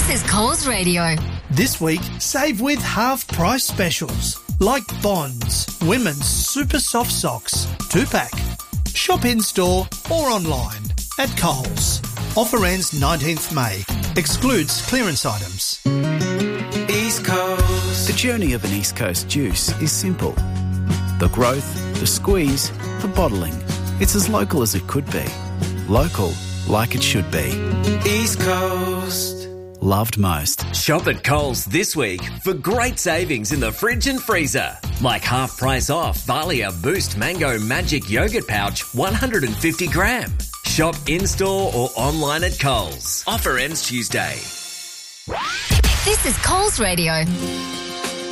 This is Coles Radio. This week, save with half-price specials like Bonds, women's super soft socks, 2-pack. Shop in-store or online at Coles. Offer ends 19th May. Excludes clearance items. East Coast. The journey of an East Coast juice is simple. The growth, the squeeze, the bottling. It's as local as it could be. Local, like it should be. East Coast. Loved most. Shop at Coles this week for great savings in the fridge and freezer. Like half price off Valia Boost Mango Magic Yogurt Pouch 150 gram. Shop in-store or online at Coles. Offer ends Tuesday. This is Coles Radio.